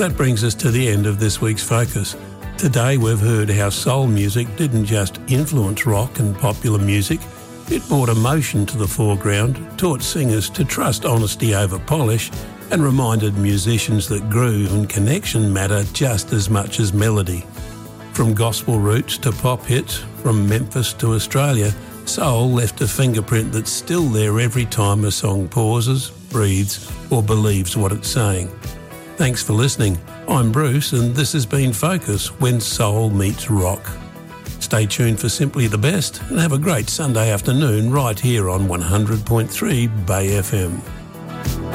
That brings us to the end of this week's Focus. Today we've heard how soul music didn't just influence rock and popular music, it brought emotion to the foreground, taught singers to trust honesty over polish, and reminded musicians that groove and connection matter just as much as melody. From gospel roots to pop hits, from Memphis to Australia, soul left a fingerprint that's still there every time a song pauses, breathes, or believes what it's saying. Thanks for listening. I'm Bruce, and this has been Focus, when soul meets rock. Stay tuned for Simply the Best, and have a great Sunday afternoon right here on 100.3 Bay FM.